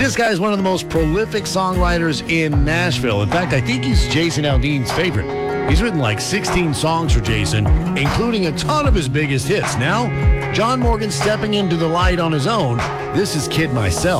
This guy is one of the most prolific songwriters in Nashville. In fact, I think he's Jason Aldean's favorite. He's written like 16 songs for Jason, including a ton of his biggest hits. Now, John Morgan stepping into the light on his own. This is Kid Myself.